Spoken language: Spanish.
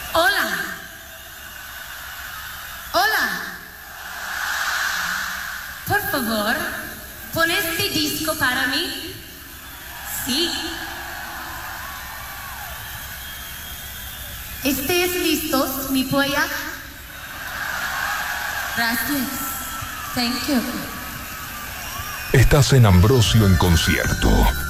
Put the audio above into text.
Hola. Hola. Por favor, pon este disco para mí. Sí. ¿Estés listos, mi polla? Gracias. Thank you. Estás en Ambrosio en concierto.